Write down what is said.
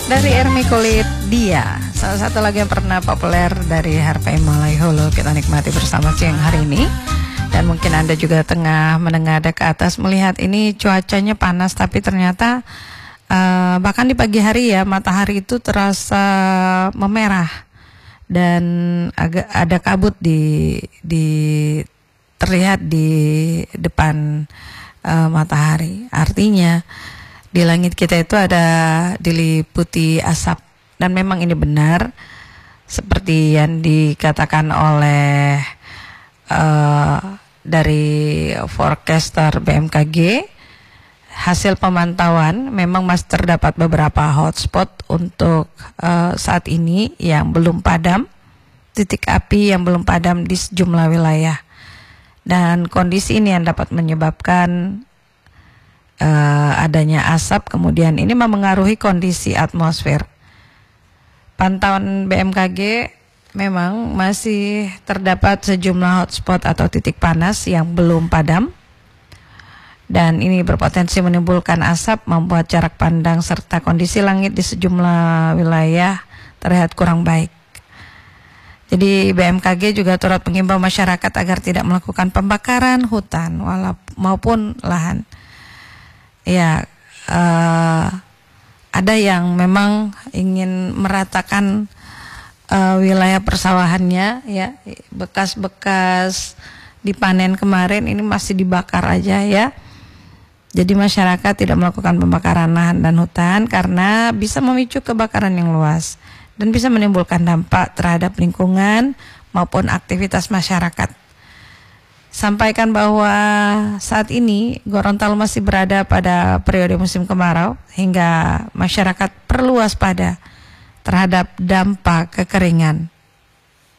Dari Ermi Kulit Dia, salah satu lagu yang pernah populer dari Harvey Malaiholo, kita nikmati bersama siang hari ini. Dan mungkin Anda juga tengah menengadah ke atas melihat ini cuacanya panas, tapi ternyata bahkan di pagi hari ya matahari itu terasa memerah dan agak ada kabut terlihat di depan matahari. Artinya di langit kita itu ada diliputi asap, dan memang ini benar seperti yang dikatakan oleh dari forecaster BMKG. Hasil pemantauan memang masih terdapat beberapa hotspot untuk saat ini yang belum padam, titik api yang belum padam di sejumlah wilayah, dan kondisi ini yang dapat menyebabkan adanya asap, kemudian ini memengaruhi kondisi atmosfer. Pantauan BMKG memang masih terdapat sejumlah hotspot atau titik panas yang belum padam, dan ini berpotensi menimbulkan asap, membuat jarak pandang serta kondisi langit di sejumlah wilayah terlihat kurang baik. Jadi BMKG juga turut mengimbau masyarakat agar tidak melakukan pembakaran hutan maupun lahan. Ya, ada yang memang ingin meratakan wilayah persawahannya, ya, bekas-bekas dipanen kemarin ini masih dibakar aja ya. Jadi masyarakat tidak melakukan pembakaran lahan dan hutan karena bisa memicu kebakaran yang luas dan bisa menimbulkan dampak terhadap lingkungan maupun aktivitas masyarakat. Sampaikan bahwa saat ini Gorontalo masih berada pada periode musim kemarau, hingga masyarakat perlu waspada terhadap dampak kekeringan.